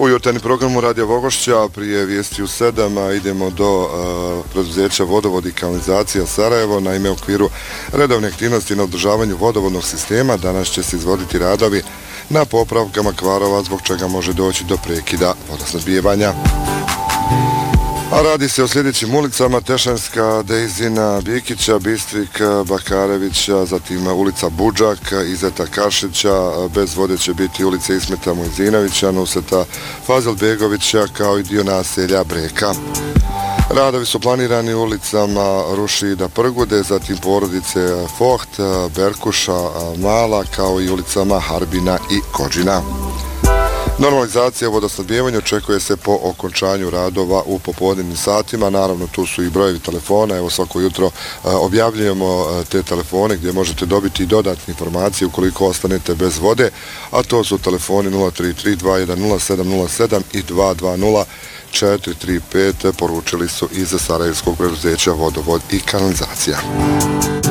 U jutarnji programu Radija Vogošća prije vijesti u 7 idemo do preduzeća Vodovod i kanalizacija Sarajevo. Naime, u okviru redovne aktivnosti na održavanju vodovodnog sistema danas će se izvoditi radovi na popravkama kvarova, zbog čega može doći do prekida vodosnabdijevanja. A radi se o sljedećim ulicama: Tešanska, Dejzina, Bikića, Bistrik, Bakarevića, zatim ulica Budžak, Izeta Kašića. Bez vode će biti ulica Ismeta Mojzinovića, Nuseta Fazilbegovića, kao i dio naselja Breka. Radovi su planirani u ulicama Rušida Prgude, zatim porodice Foht, Berkuša, Mala, kao i ulicama Harbina i Kođina. Normalizacija vodosnabdijevanja očekuje se po okončanju radova u popodnevnim satima. Naravno, tu su i brojevi telefona. Evo, svako jutro objavljujemo te telefone gdje možete dobiti dodatne informacije ukoliko ostanete bez vode, a to su telefoni 033 210 707 i 220 435, poručili su iz Sarajevskog preduzeća Vodovod i kanalizacija.